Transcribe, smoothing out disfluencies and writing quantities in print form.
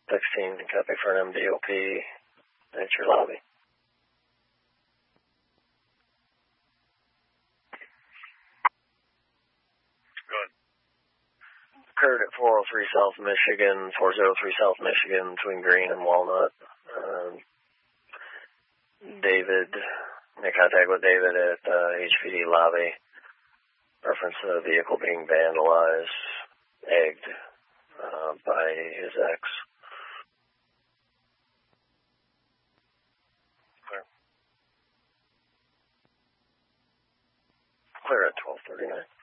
16, copy for an MDOP at your lobby. Good. Occurred at 403 South Michigan, 403 South Michigan, between Green and Walnut. David, made contact with David at HPD lobby. Reference to the vehicle being vandalized, egged by his ex. Clear at 12:39.